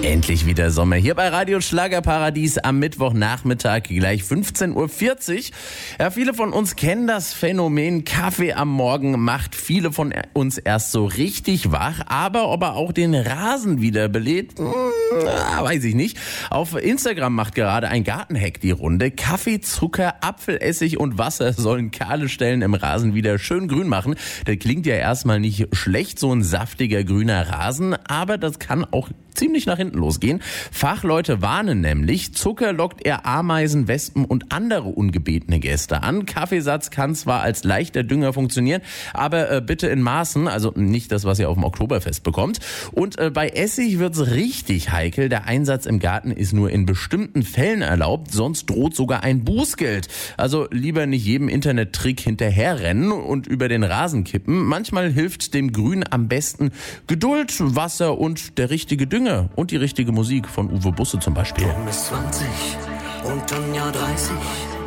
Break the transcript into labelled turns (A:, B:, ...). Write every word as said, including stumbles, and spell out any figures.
A: Endlich wieder Sommer hier bei Radio Schlagerparadies am Mittwochnachmittag, gleich fünfzehn Uhr vierzig. Ja, viele von uns kennen das Phänomen Kaffee am Morgen, macht viele von uns erst so richtig wach, aber ob er auch den Rasen wieder belebt, hm, weiß ich nicht. Auf Instagram macht gerade ein Gartenhack die Runde. Kaffee, Zucker, Apfelessig und Wasser sollen kahle Stellen im Rasen wieder schön grün machen. Das klingt ja erstmal nicht schlecht, so ein saftiger grüner Rasen, aber das kann auch ziemlich nach hinten losgehen. Fachleute warnen nämlich, Zucker lockt eher Ameisen, Wespen und andere ungebetene Gäste an. Kaffeesatz kann zwar als leichter Dünger funktionieren, aber äh, bitte in Maßen, also nicht das, was ihr auf dem Oktoberfest bekommt. Und äh, bei Essig wird's richtig heikel. Der Einsatz im Garten ist nur in bestimmten Fällen erlaubt, sonst droht sogar ein Bußgeld. Also lieber nicht jedem Internettrick hinterherrennen und über den Rasen kippen. Manchmal hilft dem Grün am besten Geduld, Wasser und der richtige Dünger. Und die richtige Musik von Uwe Busse zum Beispiel.
B: Tom ist zwanzig und Tonja dreißig.